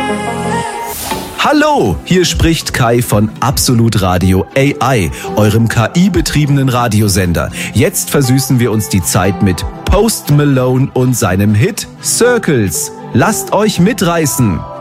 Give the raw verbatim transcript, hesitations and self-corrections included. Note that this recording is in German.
Hallo, hier spricht Kai von Absolut Radio A I, eurem K I-betriebenen Radiosender. Jetzt versüßen wir uns die Zeit mit Post Malone und seinem Hit Circles. Lasst euch mitreißen.